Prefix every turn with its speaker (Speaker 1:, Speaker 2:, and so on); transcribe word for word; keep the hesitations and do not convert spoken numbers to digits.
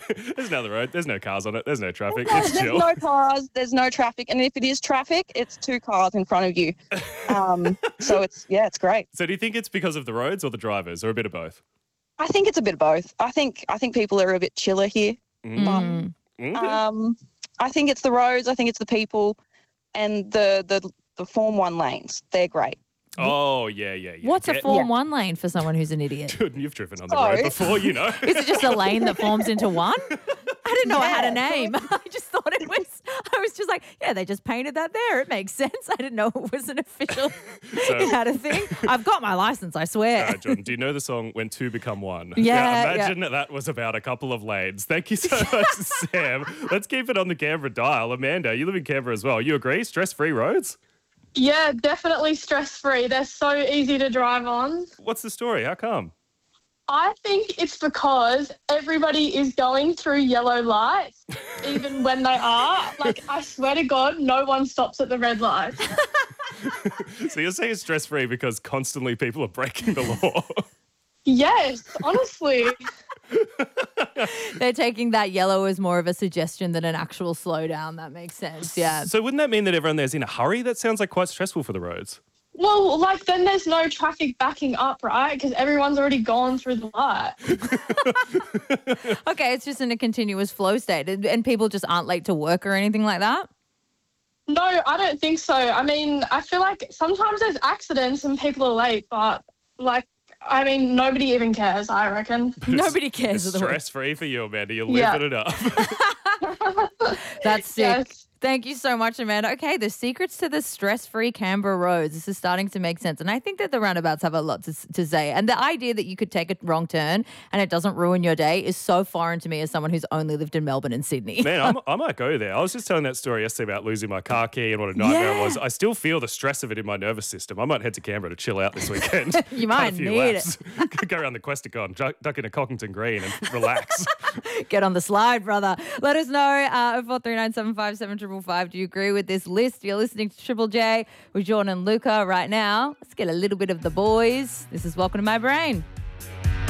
Speaker 1: There's another road. There's no cars on it. There's no traffic.
Speaker 2: No,
Speaker 1: It's
Speaker 2: there's
Speaker 1: chill.
Speaker 2: no cars, there's no traffic, and if it is traffic, it's two cars in front of you. Um, so it's yeah, it's great.
Speaker 1: So do you think it's because of the roads or the drivers or a bit of both?
Speaker 2: I think it's a bit of both. I think I think people are a bit chiller here.
Speaker 1: Mm.
Speaker 2: But,
Speaker 1: Okay.
Speaker 2: um, I think it's the roads. I think it's the people, and the the the Form One lanes. They're great.
Speaker 1: Oh, yeah, yeah, yeah.
Speaker 3: What's a
Speaker 1: Get-
Speaker 3: Form One lane for someone who's an idiot?
Speaker 1: Dude, you've driven on the
Speaker 2: So-
Speaker 1: road before, you know.
Speaker 3: Is it just a lane that forms into one? I didn't know it had a
Speaker 2: Yeah.
Speaker 3: name. I just thought it was, I was just like, yeah, they just painted that there. It makes sense. I didn't know it was an official,
Speaker 1: So-
Speaker 3: it had a thing. I've got my license, I swear.
Speaker 1: Uh, Jordan, do you know the song When Two Become One?
Speaker 3: Yeah,
Speaker 1: Now, imagine that was about a couple of lanes. Thank you so much, Sam. Let's keep it on the Canberra dial. Amanda, you live in Canberra as well. You agree? Stress-free roads?
Speaker 4: Yeah, definitely stress-free. They're so easy to drive on.
Speaker 1: What's the story? How come?
Speaker 4: I think it's because everybody is going through yellow lights, even when they are. Like, I swear to God, no one stops at the red light.
Speaker 1: So you're saying it's stress-free because constantly people are breaking the law.
Speaker 4: Yes, honestly.
Speaker 3: They're taking that yellow as more of a suggestion than an actual slowdown. That makes sense. Yeah.
Speaker 1: So wouldn't that mean that everyone there's in a hurry? That sounds like quite stressful for the roads.
Speaker 4: Well, like, then there's no traffic backing up, right? Because everyone's already gone through the light.
Speaker 3: Okay, it's just in a continuous flow state and and people just aren't late to work or anything like that?
Speaker 4: No, I don't think so. I mean, I feel like sometimes there's accidents and people are late, but, like, I mean, nobody even cares, I reckon.
Speaker 3: Nobody cares.
Speaker 1: It's
Speaker 3: of the way.
Speaker 1: stress-free for you, Amanda. You're
Speaker 4: Yeah.
Speaker 1: living it up.
Speaker 3: That's sick.
Speaker 4: Yes.
Speaker 3: Thank you so much, Amanda. Okay, the secrets to the stress-free Canberra roads. This is starting to make sense. And I think that the roundabouts have a lot to, to say. And the idea that you could take a wrong turn and it doesn't ruin your day is so foreign to me as someone who's only lived in Melbourne and Sydney.
Speaker 1: Man, I'm, I might go there. I was just telling that story yesterday about losing my car key and what a nightmare it
Speaker 3: Yeah.
Speaker 1: was. I still feel the stress of it in my nervous system. I might head to Canberra to chill out this weekend.
Speaker 3: You
Speaker 1: Cut
Speaker 3: might
Speaker 1: a few
Speaker 3: need
Speaker 1: laps. Go around the Questacon, duck, duck into Cockington Green and relax.
Speaker 3: Get on the slide, brother. Let us know. Uh, four three nine seven five seven five five. Do you agree with this list? You're listening to Triple J with Jordan and Luca right now. Let's get a little bit of the boys. This is Welcome to My Brain.